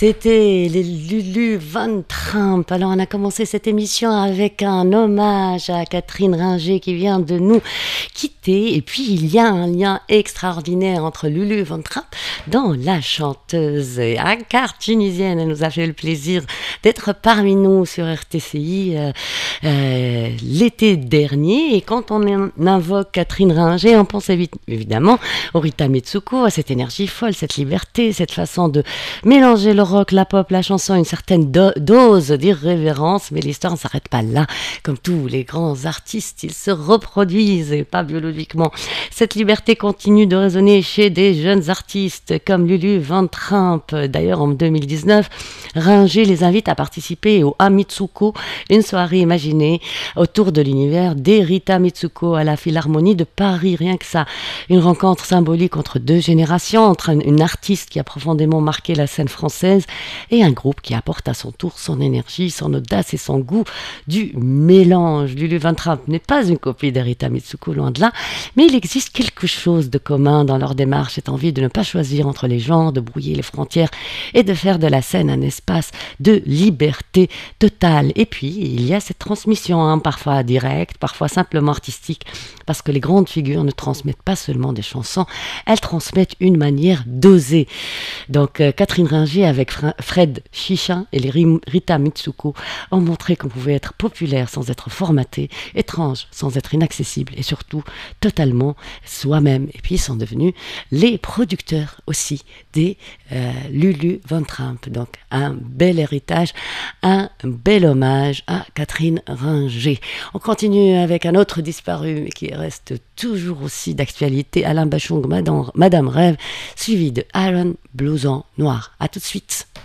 C'était les Lulu Van Tramp. Alors on a commencé cette émission avec un hommage à Catherine Ringer qui vient de nous quitter. Et puis il y a un lien extraordinaire entre Lulu Van Tramp dans la chanteuse Agar tunisienne. Elle nous a fait le plaisir d'être parmi nous sur RTCI l'été dernier. Et quand on invoque Catherine Ringer, on pense évidemment au Rita Mitsuko, à cette énergie folle, cette liberté, cette façon de mélanger le rock, la pop, la chanson, une certaine dose d'irrévérence, mais l'histoire ne s'arrête pas là. Comme tous les grands artistes, ils se reproduisent, et pas biologiquement. Cette liberté continue de résonner chez des jeunes artistes comme Lulu Van Tramp. D'ailleurs, en 2019, Ringer les invite à participer au Amitsuko, une soirée imaginée autour de l'univers d'Erita Mitsuko à la Philharmonie de Paris. Rien que ça, une rencontre symbolique entre deux générations, entre une artiste qui a profondément marqué la scène française et un groupe qui apporte à son tour son énergie, son audace et son goût du mélange. Lulu Van Tramp n'est pas une copie d'Erita Mitsuko, loin de là, mais il existe quelque chose de commun dans leur démarche, cette envie de ne pas choisir entre les genres, de brouiller les frontières et de faire de la scène un espace de liberté totale. Et puis, il y a cette transmission, parfois directe, parfois simplement artistique, parce que les grandes figures ne transmettent pas seulement des chansons, elles transmettent une manière d'oser. Donc, Catherine Ringer avec Fred Chichin et les Rita Mitsuko ont montré qu'on pouvait être populaire sans être formaté, étrange sans être inaccessible et surtout totalement soi-même. Et puis, ils sont devenus les producteurs aussi des Lulu Van Tramp. Donc, un bel héritage, un bel hommage à Catherine Ringer. On continue avec un autre disparu qui reste toujours aussi d'actualité, Alain Bachung, Madame Rêve, suivi de Aaron Blouson Noir. À tout de suite.